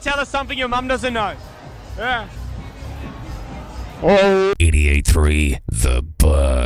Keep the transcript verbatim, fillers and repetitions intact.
tell us something your mum doesn't know. Yeah. eighty-eight point three The Buzz.